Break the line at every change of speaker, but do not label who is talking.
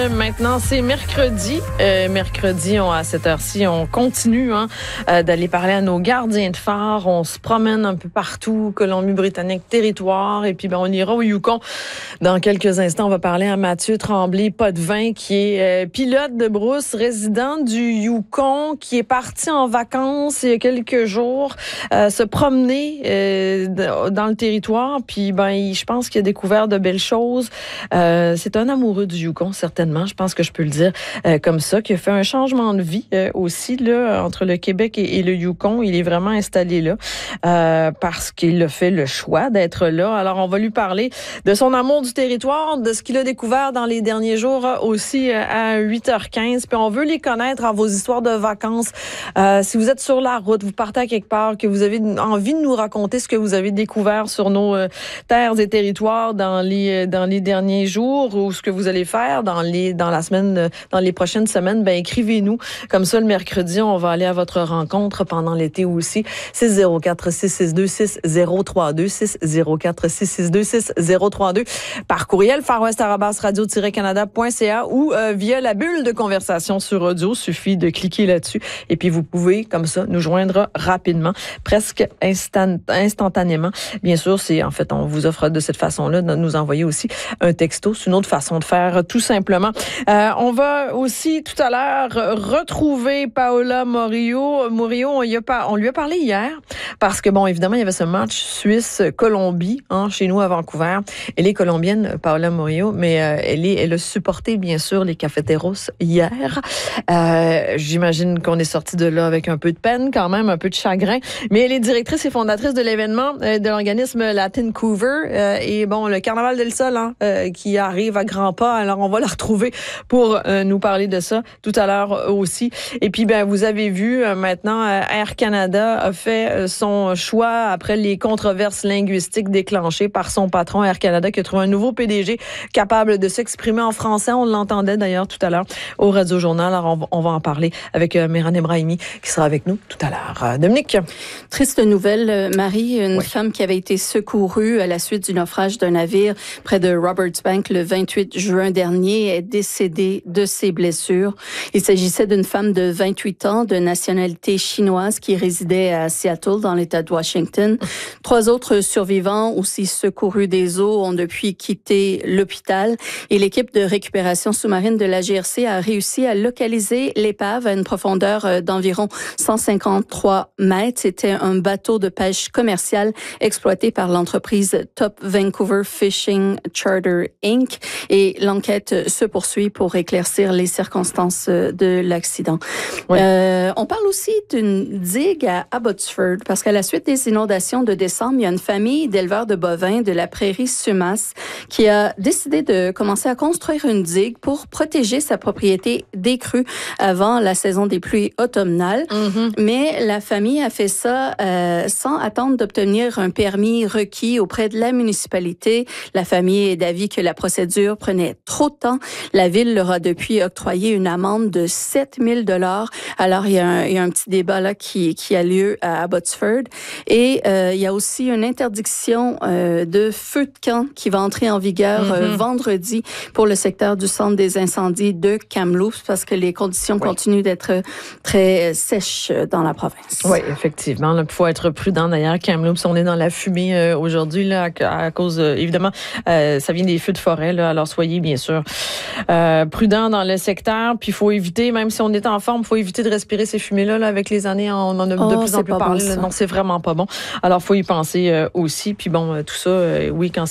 Maintenant, c'est mercredi. Mercredi, à cette heure-ci, on continue d'aller parler à nos gardiens de phare. On se promène un peu partout, Colombie-Britannique, territoire. Et puis, on ira au Yukon. Dans quelques instants, on va parler à Mathieu Tremblay-Potvin, qui est pilote de brousse, résident du Yukon, qui est parti en vacances il y a quelques jours, se promener dans le territoire. Puis, je pense qu'il a découvert de belles choses. C'est un amoureux du Yukon, certainement. Je pense que je peux le dire comme ça, qui a fait un changement de vie aussi là entre le Québec et le Yukon. Il est vraiment installé là parce qu'il a fait le choix d'être là. Alors, on va lui parler de son amour du territoire, de ce qu'il a découvert dans les derniers jours aussi à 8h15. Puis on veut les connaître en vos histoires de vacances. Si vous êtes sur la route, vous partez à quelque part, que vous avez envie de nous raconter ce que vous avez découvert sur nos terres et territoires dans les derniers jours ou ce que vous allez faire dans la semaine, dans les prochaines semaines, écrivez-nous. Comme ça, le mercredi, on va aller à votre rencontre pendant l'été aussi. 604-662-6032, 604-662-6032. Par courriel, farwest@radio-canada.ca ou via la bulle de conversation sur audio. Suffit de cliquer là-dessus. Et puis, vous pouvez, comme ça, nous joindre rapidement, presque instantanément. Bien sûr, on vous offre de cette façon-là de nous envoyer aussi un texto. C'est une autre façon de faire, tout simplement. On va aussi tout à l'heure retrouver Paola Murillo. On lui a parlé hier parce que, évidemment, il y avait ce match Suisse-Colombie chez nous à Vancouver. Elle est colombienne, Paola Murillo, mais elle a supporté, bien sûr, les Cafeteros hier. J'imagine qu'on est sorti de là avec un peu de peine, quand même, un peu de chagrin. Mais elle est directrice et fondatrice de l'événement de l'organisme Latincouver. Et le Carnaval del Sol qui arrive à grands pas. Alors, on va la retrouver pour nous parler de ça tout à l'heure aussi. Et puis, vous avez vu, maintenant, Air Canada a fait son choix après les controverses linguistiques déclenchées par son patron Air Canada qui a trouvé un nouveau PDG capable de s'exprimer en français. On l'entendait d'ailleurs tout à l'heure au Radio Journal. Alors, on va en parler avec Mehran Ebrahimi qui sera avec nous tout à l'heure. Dominique?
Triste nouvelle, Marie. Une femme qui avait été secourue à la suite du naufrage d'un navire près de Roberts Bank le 28 juin dernier est décédée de ses blessures. Il s'agissait d'une femme de 28 ans de nationalité chinoise qui résidait à Seattle dans l'État de Washington. 3 autres survivants aussi secourus des eaux ont depuis quitté l'hôpital et l'équipe de récupération sous-marine de la GRC a réussi à localiser l'épave à une profondeur d'environ 153 mètres. C'était un bateau de pêche commercial exploité par l'entreprise Top Vancouver Fishing Charter Inc. Et l'enquête se poursuit pour éclaircir les circonstances de l'accident. Oui. On parle aussi d'une digue à Abbotsford parce qu'à la suite des inondations de décembre, il y a une famille d'éleveurs de bovins de la prairie Sumas qui a décidé de commencer à construire une digue pour protéger sa propriété des crues avant la saison des pluies automnales. Mm-hmm. Mais la famille a fait ça sans attendre d'obtenir un permis requis auprès de la municipalité. La famille est d'avis que la procédure prenait trop de temps. La ville leur a depuis octroyé une amende de 7 000 $. Alors, il y a un petit débat là qui a lieu à Abbotsford. Et il y a aussi une interdiction de feu de camp qui va entrer en vigueur vendredi pour le secteur du centre des incendies de Kamloops parce que les conditions continuent d'être très sèches dans la province.
Oui, effectivement. Il faut être prudent. D'ailleurs, Kamloops, on est dans la fumée aujourd'hui là, à cause, évidemment, ça vient des feux de forêt. Là, alors, soyez bien sûr prudent dans le secteur. Puis, il faut éviter, même si on est en forme, il faut éviter de respirer ces fumées-là. Là, avec les années, on en a de plus en plus parlé. Bon, non, c'est vraiment pas bon. Alors, il faut y penser aussi. Puis bon, tout ça, oui, quand